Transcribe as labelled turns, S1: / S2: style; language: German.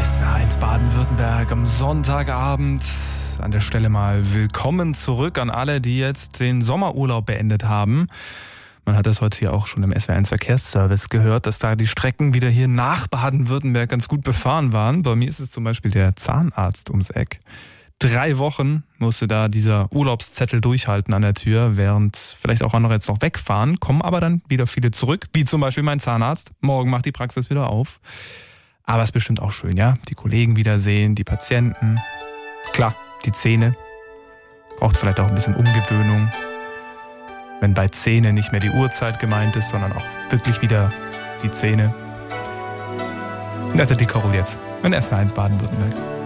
S1: SWR1 Baden-Württemberg am Sonntagabend. An der Stelle mal willkommen zurück an alle, die jetzt den Sommerurlaub beendet haben. Man hat das heute hier auch schon im SWR1 Verkehrsservice gehört, dass da die Strecken wieder hier nach Baden-Württemberg ganz gut befahren waren. Bei mir ist es zum Beispiel der Zahnarzt ums Eck. 3 Wochen musste da dieser Urlaubszettel durchhalten an der Tür, während vielleicht auch andere jetzt noch wegfahren, kommen aber dann wieder viele zurück, wie zum Beispiel mein Zahnarzt. Morgen macht die Praxis wieder auf. Aber es ist bestimmt auch schön, ja? Die Kollegen wiedersehen, die Patienten. Klar, die Zähne. Braucht vielleicht auch ein bisschen Umgewöhnung. Wenn bei Zähne nicht mehr die Uhrzeit gemeint ist, sondern auch wirklich wieder die Zähne. Das ist die Carol jetzt in SWR1 Baden-Württemberg.